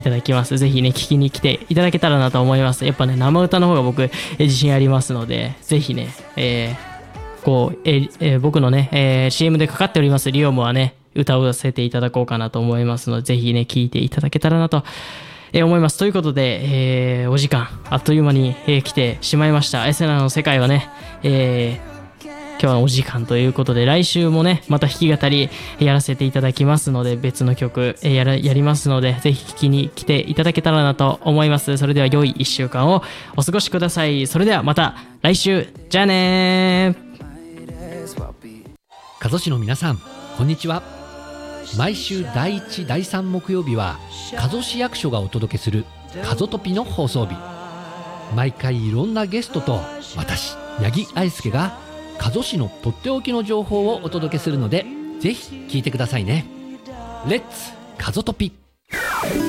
いただきます。ぜひね、聞きに来ていただけたらなと思います。やっぱね、生歌の方が僕、自信ありますので、ぜひね、僕のね、CM でかかっておりますリオムはね、歌をさせていただこうかなと思いますので、ぜひね、聞いていただけたらなと、思います。ということで、お時間、あっという間に、来てしまいました。エセナの世界はね、今日はお時間ということで、来週もね、また弾き語りやらせていただきますので、別の曲やりますので、ぜひ聴きに来ていただけたらなと思います。それでは良い1週間をお過ごしください。それではまた来週、じゃあねー。 加須市の皆さん、こんにちは。毎週第1、第3木曜日は、加須市役所がお届けする加須トピの放送日。毎回いろんなゲストと私、八木愛介が加須市のとっておきの情報をお届けするので、ぜひ聞いてくださいね。レッツ加須トピ。